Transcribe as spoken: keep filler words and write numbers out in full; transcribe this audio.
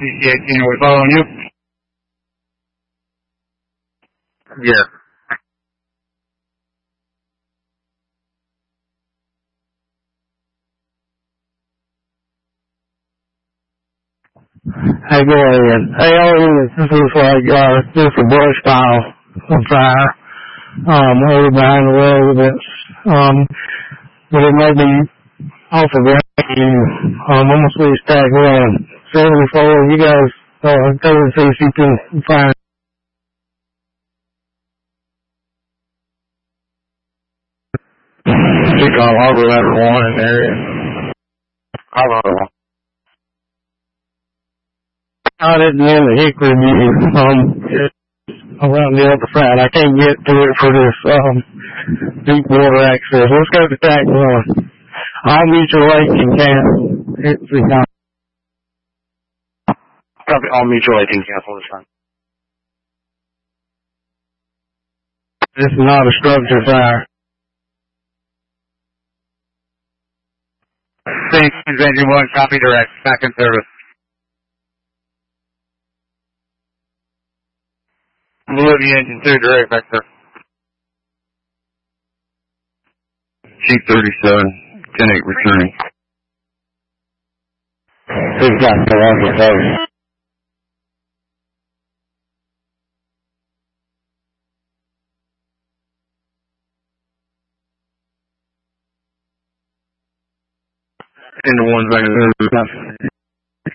Yeah, you know, we're following you? Yeah. Hey, go ahead. Hey, oh, this looks like, uh, just a brush pile on fire, um, over behind the residence. Um, but it may be off of that, um, I'm gonna switch back around. seventy-four, you guys, uh, go and see if you can find. Pick on Harbor Letter one in the area. Harbor Letter one. Out at the end of Hickory View, um, around the other side. I can't get to it for this, um, deep water access. Let's go to track one. All Mutual Lake and Cancel. It's the, uh, probably all Mutual Lake and Cancel this time. This is not a structure fire. Thanks, Engine one, copy direct, back in service. Bolivia Engine two, direct back there. Chief thirty-seven, ten eight returning. We've got the one for into one back in service.